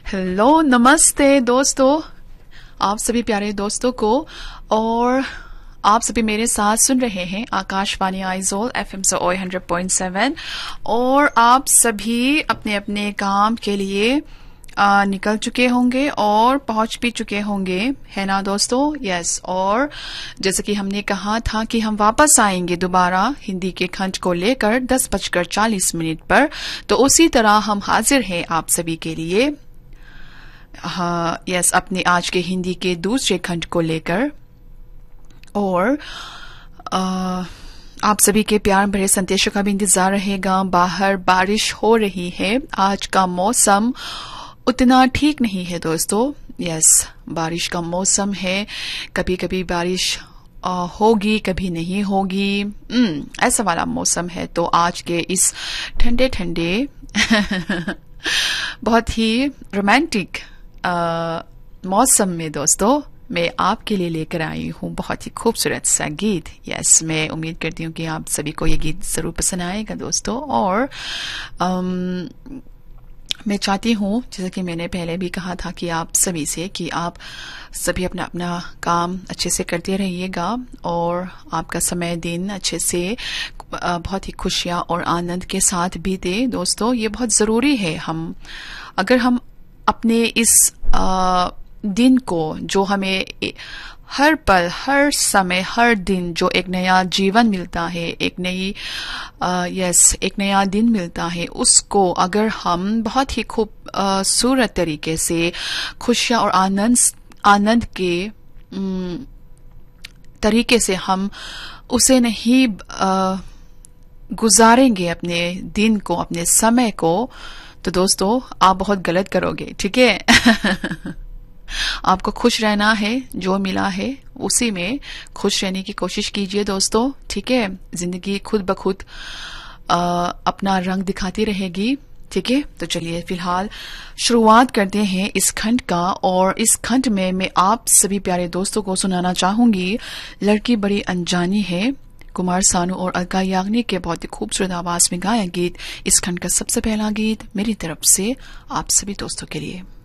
Hello, नमस्ते दोस्तों, आप सभी प्यारे दोस्तों को। और आप सभी मेरे साथ सुन रहे हैं आकाशवाणी आइजोल FM से 100.7। और आप सभी अपने अपने काम के लिए निकल चुके होंगे और पहुंच भी चुके होंगे, है ना दोस्तों? यस। और जैसे कि हमने कहा था कि हम वापस आएंगे दोबारा हिंदी के खंड को लेकर 10:40 पर, तो उसी तरह हम हाजिर हैं आप सभी के लिए। हाँ, यस, अपने आज के हिंदी के दूसरे खंड को लेकर। और आप सभी के प्यार भरे संदेशों का भी इंतजार रहेगा। बाहर बारिश हो रही है, आज का मौसम उतना ठीक नहीं है दोस्तों। यस, बारिश का मौसम है, कभी कभी बारिश होगी, कभी नहीं होगी, ऐसा वाला मौसम है। तो आज के इस ठंडे ठंडे बहुत ही रोमांटिक मौसम में दोस्तों, मैं आपके लिए लेकर आई हूँ बहुत ही खूबसूरत सा गीत। यस, मैं उम्मीद करती हूँ कि आप सभी को ये गीत जरूर पसंद आएगा दोस्तों। और मैं चाहती हूँ, जैसे कि मैंने पहले भी कहा था कि आप सभी से, कि आप सभी अपना अपना काम अच्छे से करते रहिएगा और आपका समय दिन अच्छे से बहुत ही खुशियाँ और आनंद के साथ बीते दोस्तों। ये बहुत ज़रूरी है। अगर हम अपने इस दिन को, जो हमें हर पल, हर समय, हर दिन जो एक नया जीवन मिलता है, एक नया दिन मिलता है, उसको अगर हम बहुत ही खूबसूरत तरीके से, खुशियाँ और आनंद के तरीके से हम उसे नहीं गुजारेंगे, अपने दिन को, अपने समय को, तो दोस्तों आप बहुत गलत करोगे, ठीक है? आपको खुश रहना है, जो मिला है उसी में खुश रहने की कोशिश कीजिए दोस्तों, ठीक है? जिंदगी खुद ब खुद अपना रंग दिखाती रहेगी, ठीक है? तो चलिए फिलहाल शुरुआत करते हैं इस खंड का। और इस खंड में मैं आप सभी प्यारे दोस्तों को सुनाना चाहूंगी लड़की बड़ी अनजानी है, कुमार सानू और अलका याग्निक के बहुत ही खूबसूरत आवाज में गाया गीत। इस खंड का सबसे पहला गीत मेरी तरफ से आप सभी दोस्तों के लिए।